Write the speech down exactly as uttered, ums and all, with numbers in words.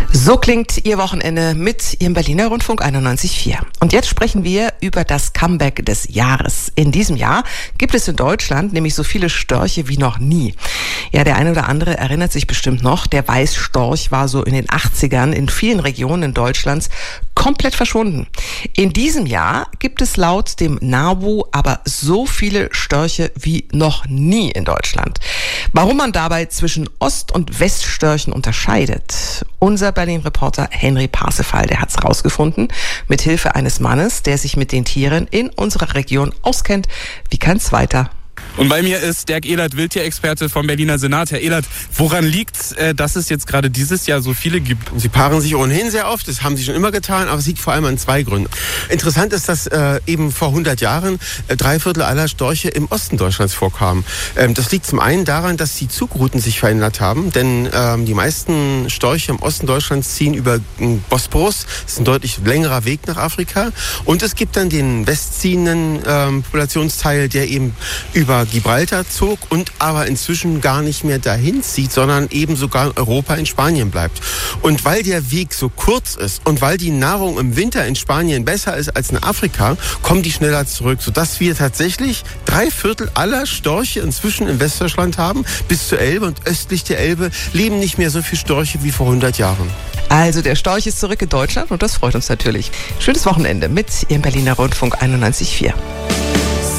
So klingt Ihr Wochenende mit Ihrem Berliner Rundfunk einundneunzig Komma vier. Und jetzt sprechen wir über das Comeback des Jahres. In diesem Jahr gibt es in Deutschland nämlich so viele Störche wie noch nie. Ja, der eine oder andere erinnert sich bestimmt noch, der Weißstorch war so in den achtzigern in vielen Regionen Deutschlands komplett verschwunden. In diesem Jahr gibt es laut dem NABU aber so viele Störche wie noch nie in Deutschland. Warum man dabei zwischen Ost- und Weststörchen unterscheidet? Unser Berlin-Reporter Henry Parsifal, der hat's rausgefunden, mit Hilfe eines Mannes, der sich mit den Tieren in unserer Region auskennt wie kein zweiter. Und bei mir ist Dirk Ehlert, Wildtierexperte vom Berliner Senat. Herr Ehlert, woran liegt, äh, dass es jetzt gerade dieses Jahr so viele gibt? Sie paaren sich ohnehin sehr oft, das haben sie schon immer getan, aber es liegt vor allem an zwei Gründen. Interessant ist, dass äh, eben vor hundert Jahren äh, drei Viertel aller Störche im Osten Deutschlands vorkamen. Ähm, das liegt zum einen daran, dass die Zugrouten sich verändert haben, denn ähm, die meisten Störche im Osten Deutschlands ziehen über den Bosporus. Das ist ein deutlich längerer Weg nach Afrika. Und es gibt dann den westziehenden ähm, Populationsteil, der eben über Gibraltar zog und aber inzwischen gar nicht mehr dahin zieht, sondern eben sogar in Europa, in Spanien bleibt. Und weil der Weg so kurz ist und weil die Nahrung im Winter in Spanien besser ist als in Afrika, kommen die schneller zurück, sodass wir tatsächlich drei Viertel aller Störche inzwischen in Westdeutschland haben, bis zur Elbe, und östlich der Elbe leben nicht mehr so viele Störche wie vor hundert Jahren. Also der Storch ist zurück in Deutschland und das freut uns natürlich. Schönes Wochenende mit Ihrem Berliner Rundfunk einundneunzig Komma vier.